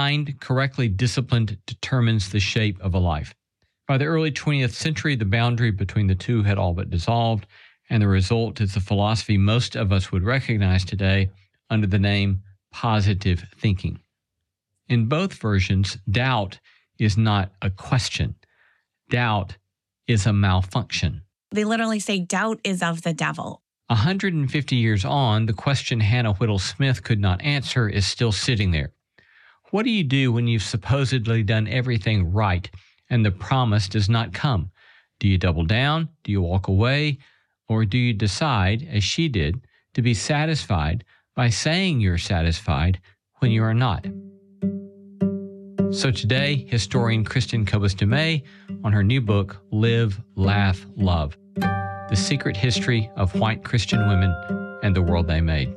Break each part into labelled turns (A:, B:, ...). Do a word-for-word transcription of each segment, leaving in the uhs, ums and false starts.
A: mind correctly disciplined determines the shape of a life. By the early twentieth century, the boundary between the two had all but dissolved, and the result is the philosophy most of us would recognize today under the name positive thinking. In both versions, doubt is not a question. Doubt is a malfunction.
B: They literally say doubt is of the devil.
A: one hundred fifty years on, the question Hannah Whittle Smith could not answer is still sitting there. What do you do when you've supposedly done everything right and the promise does not come? Do you double down? Do you walk away? Or do you decide, as she did, to be satisfied by saying you're satisfied when you are not? So today, historian Kristin Kobes Du Mez on her new book, Live, Laugh, Love: The Secret History of White Christian Women and the World They Made.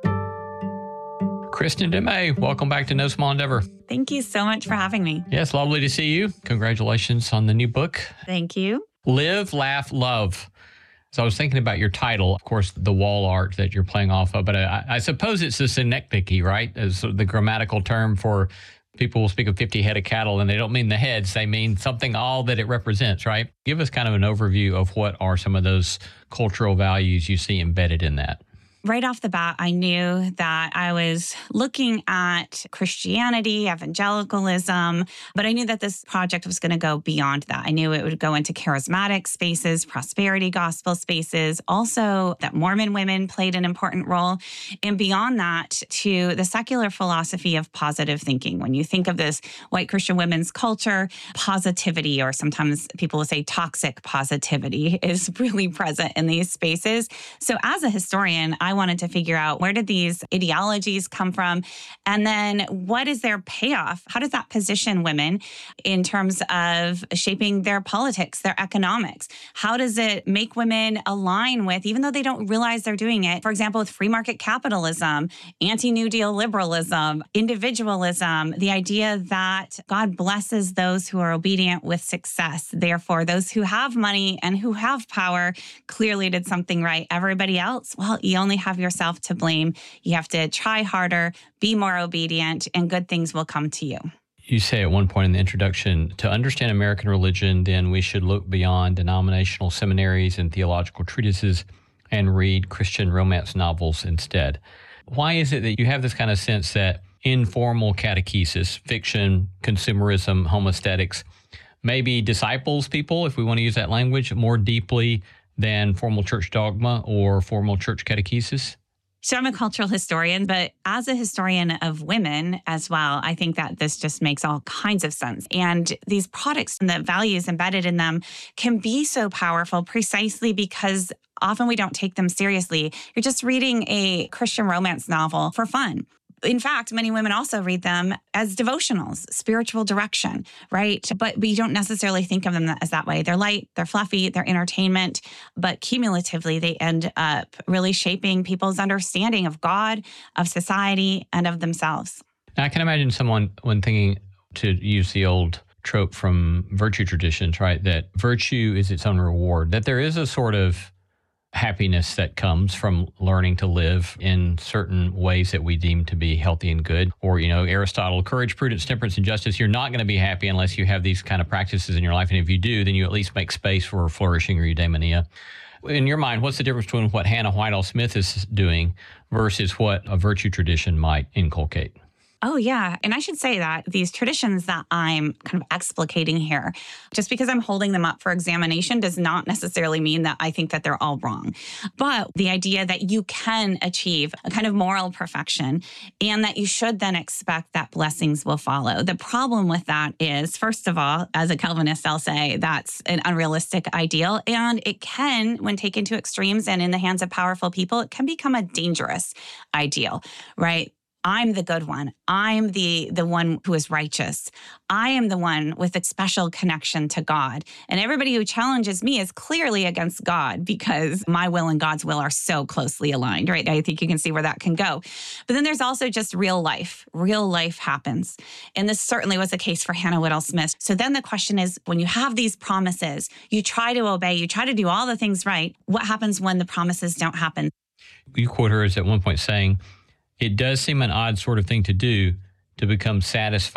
A: Kristin Du Mez, welcome back to No Small Endeavor.
B: Thank you so much for having me.
A: Yes, lovely to see you. Congratulations on the new book.
B: Thank you.
A: Live, Laugh, Love. So I was thinking about your title, of course, the wall art that you're playing off of, but I, I suppose it's the synecdoche, right? As the grammatical term for people will speak of fifty head of cattle, and they don't mean the heads. They mean something, all that it represents, right? Give us kind of an overview of what are some of those cultural values you see embedded in that.
B: Right off the bat, I knew that I was looking at Christianity, evangelicalism, but I knew that this project was going to go beyond that. I knew it would go into charismatic spaces, prosperity gospel spaces, also that Mormon women played an important role, and beyond that to the secular philosophy of positive thinking. When you think of this white Christian women's culture, positivity, or sometimes people will say toxic positivity, is really present in these spaces. So as a historian, I wanted to figure out, where did these ideologies come from? And then what is their payoff? How does that position women in terms of shaping their politics, their economics? How does it make women align with, even though they don't realize they're doing it, for example, with free market capitalism, anti-New Deal liberalism, individualism, the idea that God blesses those who are obedient with success. Therefore, those who have money and who have power clearly did something right. Everybody else, well, you only have yourself to blame. You have to try harder, be more obedient, and good things will come to you.
A: You say at one point in the introduction, to understand American religion, then we should look beyond denominational seminaries and theological treatises and read Christian romance novels instead. Why is it that you have this kind of sense that informal catechesis, fiction, consumerism, homesthetics, maybe disciples people, if we want to use that language, more deeply than formal church dogma or formal church catechesis?
B: So I'm a cultural historian, but as a historian of women as well, I think that this just makes all kinds of sense. And these products and the values embedded in them can be so powerful precisely because often we don't take them seriously. You're just reading a Christian romance novel for fun. In fact, many women also read them as devotionals, spiritual direction, right? But we don't necessarily think of them as that way. They're light, they're fluffy, they're entertainment, but cumulatively, they end up really shaping people's understanding of God, of society, and of themselves.
A: Now, I can imagine someone, when thinking, to use the old trope from virtue traditions, right, that virtue is its own reward, that there is a sort of happiness that comes from learning to live in certain ways that we deem to be healthy and good. Or, you know, Aristotle, courage, prudence, temperance, and justice. You're not going to be happy unless you have these kind of practices in your life. And if you do, then you at least make space for flourishing or eudaimonia. In your mind, what's the difference between what Hannah Whitall Smith is doing versus what a virtue tradition might inculcate?
B: Oh, yeah. And I should say that these traditions that I'm kind of explicating here, just because I'm holding them up for examination does not necessarily mean that I think that they're all wrong. But the idea that you can achieve a kind of moral perfection and that you should then expect that blessings will follow. The problem with that is, first of all, as a Calvinist, I'll say that's an unrealistic ideal. And it can, when taken to extremes and in the hands of powerful people, it can become a dangerous ideal, right? I'm the good one. I'm the, the one who is righteous. I am the one with a special connection to God. And everybody who challenges me is clearly against God because my will and God's will are so closely aligned, right? I think you can see where that can go. But then there's also just real life. Real life happens. And this certainly was the case for Hannah Whitall Smith. So then the question is, when you have these promises, you try to obey, you try to do all the things right, what happens when the promises don't happen?
A: You quote her as at one point saying, "It does seem an odd sort of thing to do, to become satisfied